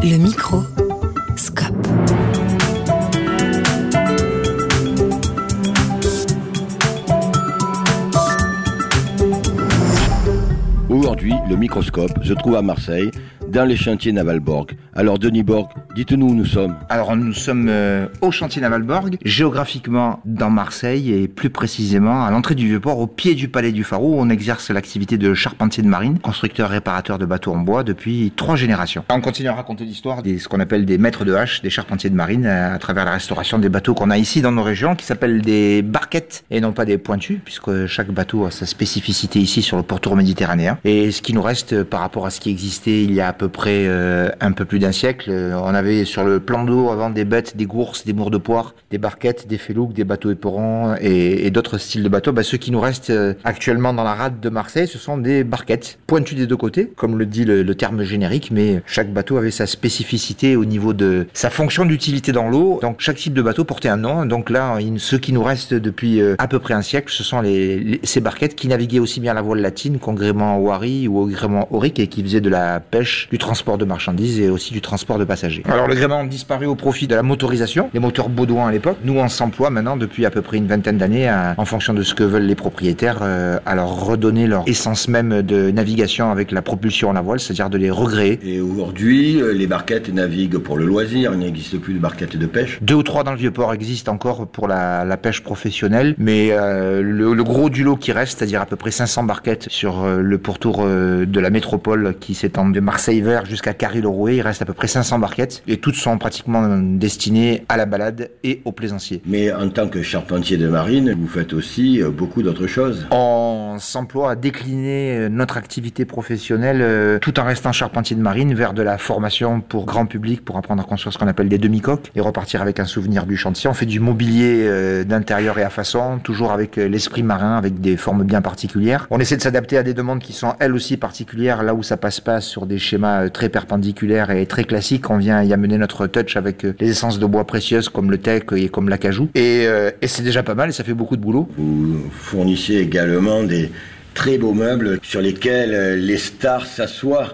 Le micro Scope. Aujourd'hui, le microscope se trouve à Marseille, dans les chantiers Navalborg. Alors Denis Borg, dites-nous où nous sommes. Alors nous sommes au chantier Navalborg, géographiquement dans Marseille et plus précisément à l'entrée du Vieux-Port, au pied du Palais du Phare, où on exerce l'activité de charpentier de marine, constructeur réparateur de bateaux en bois depuis 3 générations. On continue à raconter l'histoire de ce qu'on appelle des maîtres de hache, des charpentiers de marine, à travers la restauration des bateaux qu'on a ici dans nos régions, qui s'appellent des barquettes et non pas des pointus, puisque chaque bateau a sa spécificité ici sur le pourtour méditerranéen. Et ce qui nous reste par rapport à ce qui existait il y a à peu près un peu plus d'un siècle, on avait sur le plan d'eau avant des bêtes, des gourses, des mours de poire, des barquettes, des félouques, des bateaux éperons et d'autres styles de bateaux. Ce qui nous reste actuellement dans la rade de Marseille, ce sont des barquettes pointues des deux côtés, comme le dit le terme générique, mais chaque bateau avait sa spécificité au niveau de sa fonction d'utilité dans l'eau. Donc chaque type de bateau portait un nom. Donc là, ce qui nous reste depuis à peu près un siècle, ce sont ces barquettes qui naviguaient aussi bien à la voile latine qu'au gréement Wari ou au gréement aurique et qui faisaient de la pêche, du transport de marchandises et aussi du transport de passagers. Alors le gréement a disparu au profit de la motorisation, les moteurs Baudouin à l'époque. Nous, on s'emploie maintenant depuis à peu près une vingtaine d'années en fonction de ce que veulent les propriétaires, à leur redonner leur essence même de navigation avec la propulsion à la voile, c'est-à-dire de les regréer. Et aujourd'hui, les barquettes naviguent pour le loisir, il n'existe plus de barquettes de pêche. 2 ou 3 dans le Vieux-Port existent encore pour la pêche professionnelle, mais le gros du lot qui reste, c'est-à-dire à peu près 500 barquettes sur le pourtour de la métropole qui s'étend de Marseille vers jusqu'à Carry-le-Rouet, il reste à peu près 500 barquettes et toutes sont pratiquement destinées à la balade et aux plaisanciers. Mais en tant que charpentier de marine, vous faites aussi beaucoup d'autres choses. On s'emploie à décliner notre activité professionnelle tout en restant charpentier de marine vers de la formation pour grand public pour apprendre à construire ce qu'on appelle des demi-coques et repartir avec un souvenir du chantier. On fait du mobilier d'intérieur et à façon, toujours avec l'esprit marin, avec des formes bien particulières. On essaie de s'adapter à des demandes qui sont elles aussi particulières, là où ça passe pas sur des schémas très perpendiculaires et très classiques. On vient y amener notre touch avec les essences de bois précieuses comme le teck et comme l'acajou. Et c'est déjà pas mal et ça fait beaucoup de boulot. Vous fournissez également des très beaux meubles sur lesquels les stars s'assoient.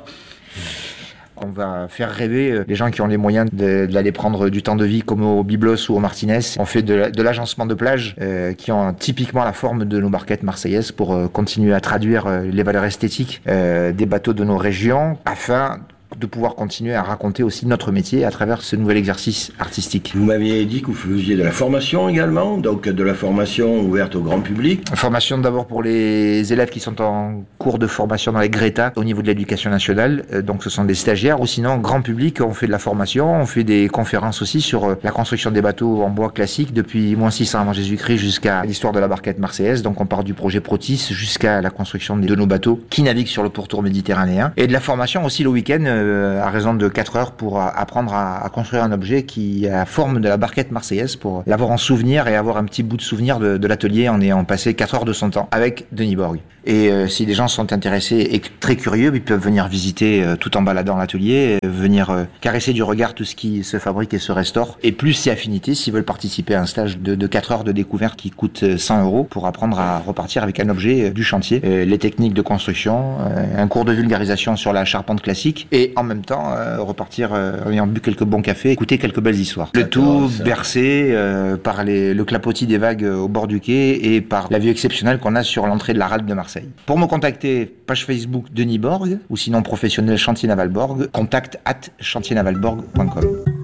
On va faire rêver les gens qui ont les moyens d'aller prendre du temps de vie comme au Byblos ou au Martinez. On fait de l'agencement de plage qui ont typiquement la forme de nos barquettes marseillaises pour continuer à traduire les valeurs esthétiques des bateaux de nos régions afin de pouvoir continuer à raconter aussi notre métier à travers ce nouvel exercice artistique. Vous m'aviez dit que vous faisiez de la formation également, donc de la formation ouverte au grand public. Formation d'abord pour les élèves qui sont en cours de formation dans les Greta au niveau de l'éducation nationale, donc ce sont des stagiaires, ou sinon grand public, on fait de la formation, on fait des conférences aussi sur la construction des bateaux en bois classique depuis moins 600 avant Jésus-Christ jusqu'à l'histoire de la barquette marseillaise, donc on part du projet Protis jusqu'à la construction de nos bateaux qui naviguent sur le pourtour méditerranéen, et de la formation aussi le week-end à raison de 4 heures pour apprendre à construire un objet qui a la forme de la barquette marseillaise pour l'avoir en souvenir et avoir un petit bout de souvenir de l'atelier en ayant passé 4 heures de son temps avec Denis Borg. Et si les gens sont intéressés et très curieux, ils peuvent venir visiter tout en baladant l'atelier, venir caresser du regard tout ce qui se fabrique et se restaure. Et plus si affinité, s'ils veulent participer à un stage de 4 heures de découverte qui coûte 100 € pour apprendre à repartir avec un objet du chantier, les techniques de construction, un cours de vulgarisation sur la charpente classique et en même temps repartir en ayant bu quelques bons cafés, écouter quelques belles histoires. Le tout bercé par le clapotis des vagues au bord du quai et par la vue exceptionnelle qu'on a sur l'entrée de la rade de Marseille. Pour me contacter, page Facebook Denis Borg ou sinon professionnel Chantier Navalborg, contact@chantiernavalborg.com.